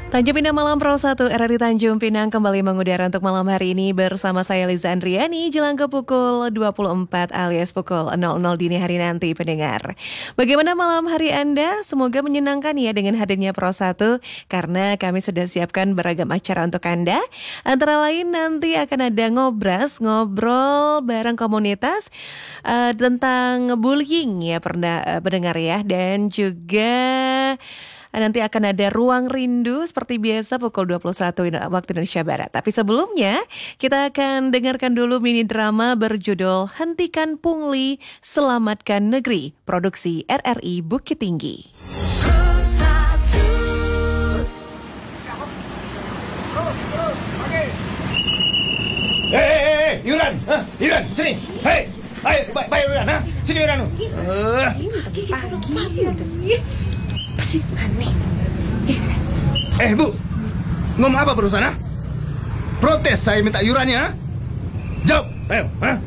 Tanjung Pinang Malam Pro 1 RRI Tanjung Pinang kembali mengudara untuk malam hari ini bersama saya Liza Andriani jelang ke pukul 24 alias pukul 00 dini hari nanti pendengar. Bagaimana malam hari Anda? Semoga menyenangkan ya dengan hadirnya Pro 1 karena kami sudah siapkan beragam acara untuk Anda. Antara lain nanti akan ada ngobrol bareng komunitas tentang bullying ya pendengar ya, dan juga nanti akan ada Ruang Rindu seperti biasa pukul 21 waktu Indonesia Barat. Tapi sebelumnya kita akan dengarkan dulu mini drama berjudul Hentikan Pungli, Selamatkan Negeri, produksi RRI Bukit Tinggi. Hei, Yuran, Yuran, sini. Hei, ayo Yuran, sini Yuran. Pagi-pagi sih aneh. Bu, ngomong apa barusan? Protes saya minta yurannya. Jawab, ayo.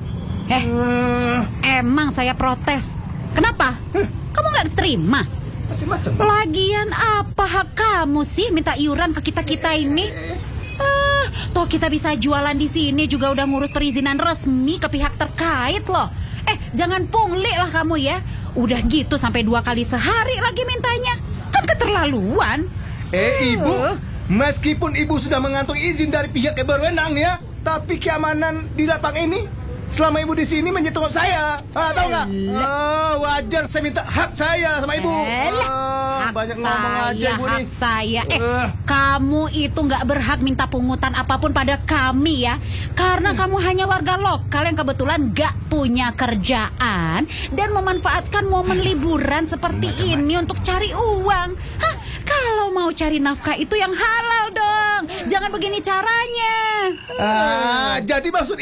Emang saya protes. Kenapa? Kamu nggak terima? Macam-macam. Lagian apa hak kamu sih minta iuran ke kita ini? Toh kita bisa jualan di sini juga udah ngurus perizinan resmi ke pihak terkait loh. Jangan pungli lah kamu ya. Udah gitu sampai 2 kali sehari lagi mintanya. Kan keterlaluan. Ibu, meskipun ibu sudah mengantongi izin dari pihak yang berwenang ya, tapi keamanan di lapang ini selama ibu di sini menyentuh saya. Tahu nggak? Wajar saya minta hak saya sama ibu. Banyak ngomong aja ibu nih. Hak saya. Kamu itu nggak berhak minta pungutan apapun pada kami ya, karena kamu hanya warga lokal yang kebetulan nggak punya kerjaan dan memanfaatkan momen liburan seperti ini untuk cari uang. Kalau mau cari nafkah itu yang halal dong. Jangan begini caranya. Jadi maksud